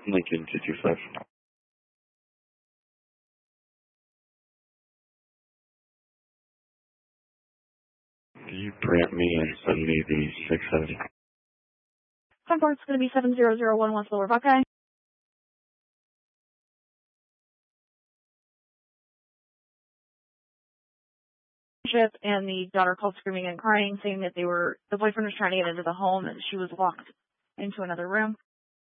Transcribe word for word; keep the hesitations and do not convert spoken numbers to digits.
Lincoln two two five. Can you grant me and send me the six seventy? ten four, it's going to be seven zero zero one West Lower Buckeye. And the daughter called screaming and crying, saying that they were, the boyfriend was trying to get into the home and she was locked into another room.